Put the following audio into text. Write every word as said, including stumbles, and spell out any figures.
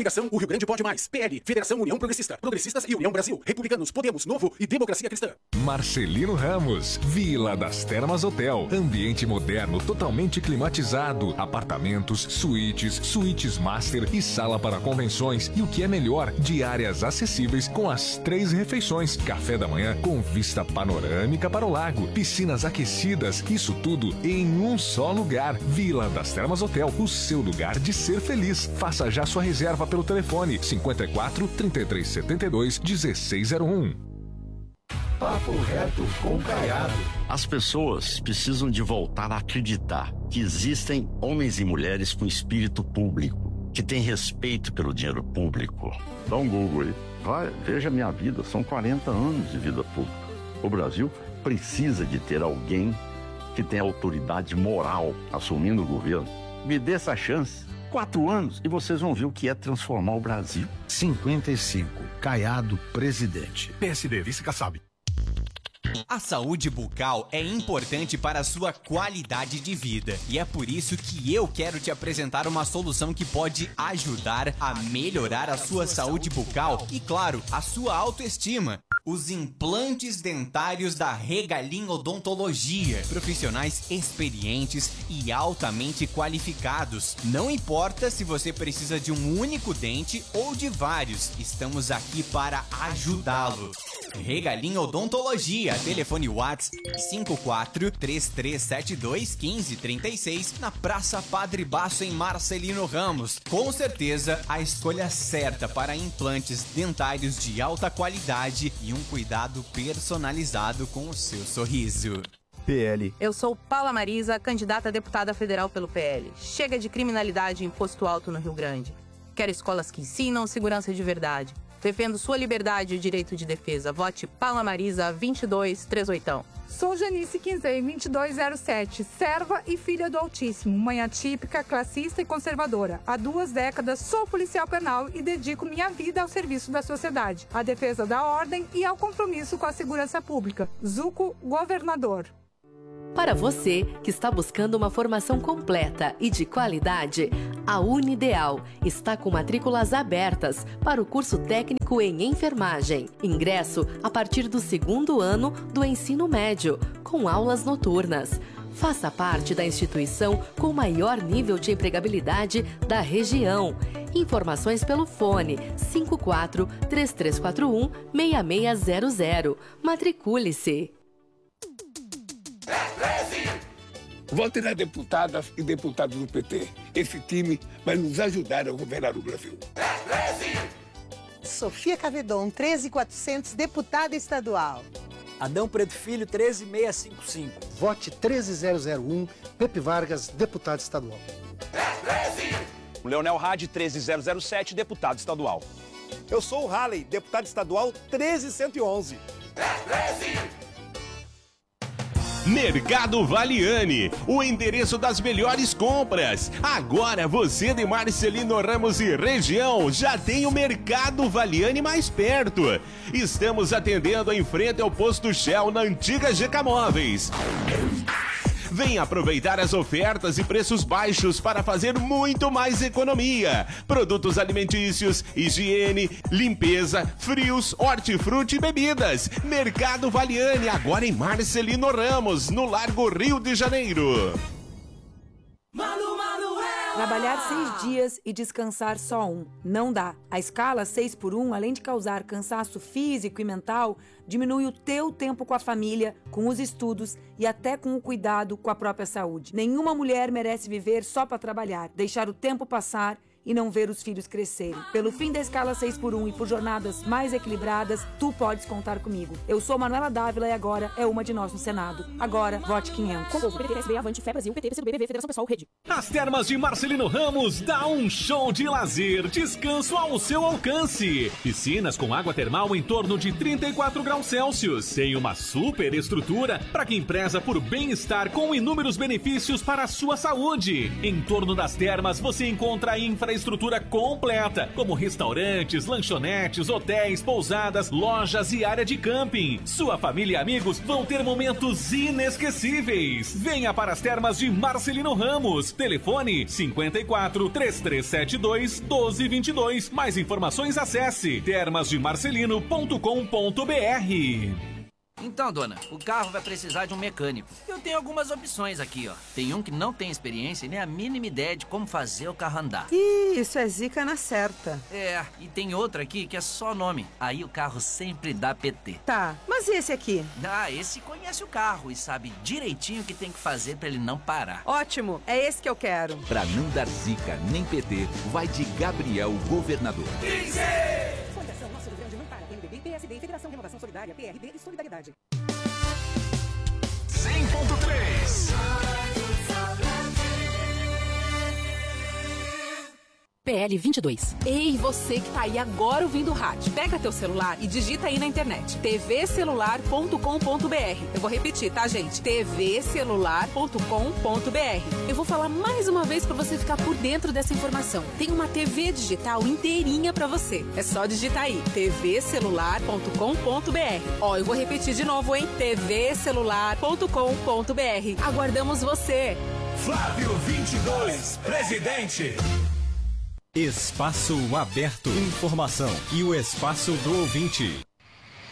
Coligação O Rio Grande Pode Mais. P L, Federação União Progressista. Progressistas e União Brasil. Republicanos, Podemos, Novo e Democracia Cristã. Marcelino Ramos, Vila das Termas Hotel. Ambiente moderno, totalmente climatizado. Apartamentos, suítes, suítes master e sala para convenções. E o que é melhor, diárias acessíveis com as três refeições. Café da manhã com vista panorâmica para o lago. Piscinas aquecidas, isso tudo em um só lugar. Vila das Termas Hotel, o seu lugar de ser feliz. Faça já sua reserva pelo telefone cinquenta e quatro, trinta e três setenta e dois, dezesseis zero um. Papo reto com Caiado. As pessoas precisam de voltar a acreditar que existem homens e mulheres com espírito público, que têm respeito pelo dinheiro público. Dá um Google aí. Vai, veja a minha vida, são quarenta anos de vida pública. O Brasil precisa de ter alguém que tenha autoridade moral assumindo o governo. Me dê essa chance. Quatro anos e vocês vão ver o que é transformar o Brasil. cinquenta e cinco, Caiado, presidente. P S D, vice-Kassab. A saúde bucal é importante para a sua qualidade de vida e é por isso que eu quero te apresentar uma solução que pode ajudar a melhorar a sua saúde bucal e, claro, a sua autoestima. Os implantes dentários da Regalim Odontologia. Profissionais experientes e altamente qualificados. Não importa se você precisa de um único dente ou de vários, estamos aqui para ajudá-lo. Regalim Odontologia. Telefone WhatsApp cinco quatro, três três sete dois, um cinco três seis na Praça Padre Baço em Marcelino Ramos. Com certeza a escolha certa para implantes dentários de alta qualidade e um cuidado personalizado com o seu sorriso. P L. Eu sou Paula Marisa, candidata a deputada federal pelo P L. Chega de criminalidade e imposto alto no Rio Grande. Quero escolas que ensinam segurança de verdade. Defendo sua liberdade e o direito de defesa. Vote Paula Marisa vinte e dois trinta e oito. Sou Janice Quinzei, vinte e dois zero sete, serva e filha do Altíssimo, mãe atípica, classista e conservadora. Há duas décadas sou policial penal e dedico minha vida ao serviço da sociedade, à defesa da ordem e ao compromisso com a segurança pública. Zuco, governador. Para você que está buscando uma formação completa e de qualidade, a Unideal está com matrículas abertas para o curso técnico em enfermagem. Ingresso a partir do segundo ano do ensino médio, com aulas noturnas. Faça parte da instituição com o maior nível de empregabilidade da região. Informações pelo fone cinco quatro, três três quatro um, seis seis zero zero. Matricule-se. Vote nas deputadas e deputados do P T. Esse time vai nos ajudar a governar o Brasil. Sofia Cavedon, treze mil e quatrocentos, deputada estadual. Adão Preto Filho, treze mil seiscentos e cinquenta e cinco. Vote treze mil um, Pepe Vargas, deputado estadual. Leonel Hadi, treze mil zero sete, deputado estadual. Eu sou o Halley, deputado estadual treze mil cento e onze. Mercado Valiani, o endereço das melhores compras. Agora você de Marcelino Ramos e região já tem o Mercado Valiani mais perto. Estamos atendendo em frente ao posto Shell na antiga G K Móveis. Venha aproveitar as ofertas e preços baixos para fazer muito mais economia. Produtos alimentícios, higiene, limpeza, frios, hortifruti e bebidas. Mercado Valiani, agora em Marcelino Ramos, no Largo Rio de Janeiro. Trabalhar seis dias e descansar só um. Não dá. A escala seis por um, além de causar cansaço físico e mental, diminui o teu tempo com a família, com os estudos e até com o cuidado com a própria saúde. Nenhuma mulher merece viver só para trabalhar, deixar o tempo passar e não ver os filhos crescerem. Pelo fim da escala seis por um e por jornadas mais equilibradas, tu podes contar comigo. Eu sou Manuela Dávila e agora é uma de nós no Senado. Agora, vote quinhentos. Convoco P T, P S B, Avante, Fé Brasil, P T, P C do B B V, Federação Pessoal, Rede. As Termas de Marcelino Ramos dá um show de lazer, descanso ao seu alcance. Piscinas com água termal em torno de trinta e quatro graus Celsius. Tem uma super estrutura para quem preza por bem-estar com inúmeros benefícios para a sua saúde. Em torno das termas você encontra infra estrutura completa, como restaurantes, lanchonetes, hotéis, pousadas, lojas e área de camping. Sua família e amigos vão ter momentos inesquecíveis. Venha para as termas de Marcelino Ramos. Telefone cinquenta e quatro, três três sete dois, doze vinte e dois. Mais informações acesse termas de marcelino ponto com ponto br. Então, dona, o carro vai precisar de um mecânico. Eu tenho algumas opções aqui, ó. Tem um que não tem experiência e nem a mínima ideia de como fazer o carro andar. Ih, isso é zica na certa. É, e tem outro aqui que é só nome. Aí o carro sempre dá P T. Tá, mas e esse aqui? Ah, esse conhece o carro e sabe direitinho o que tem que fazer pra ele não parar. Ótimo, é esse que eu quero. Pra não dar zica nem P T, vai de Gabriel Governador. Fundação Nosso Rio Grande não para. P M D B, P S D, Federação Renovação Solidária, P R D e Solidariedade. cem ponto três. P L vinte e dois. Ei, você que tá aí agora ouvindo o rádio. Pega teu celular e digita aí na internet. t v celular ponto com ponto b r. Eu vou repetir, tá, gente? t v celular ponto com ponto b r. Eu vou falar mais uma vez pra você ficar por dentro dessa informação. Tem uma T V digital inteirinha pra você. É só digitar aí. t v celular ponto com ponto b r. Ó, eu vou repetir de novo, hein? t v celular ponto com ponto b r. Aguardamos você. Flávio vinte e dois, presidente. Espaço Aberto. Informação e o espaço do ouvinte.